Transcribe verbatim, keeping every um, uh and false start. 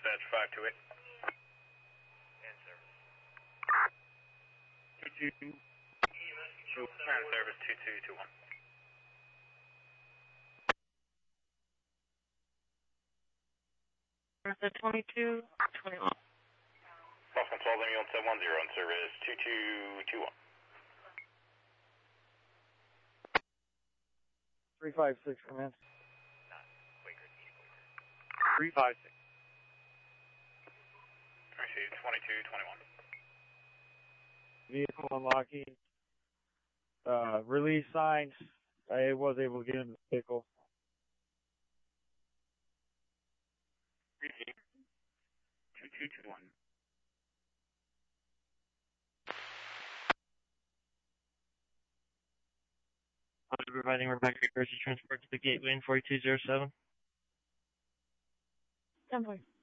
dispatch five two eight. And service. two two. And service two two two one. twenty-two twenty-one. Boston twelve, ambulance seven one zero on service two two two one. three five six, command. Not Quaker, East Quaker. three five six. Received twenty-two twenty-one. Vehicle unlocking. Uh, release signs. I was able to get in the vehicle. Received two two two one. I'll be providing Rebecca Garcia transport to the gateway in forty-two zero seven. ten four.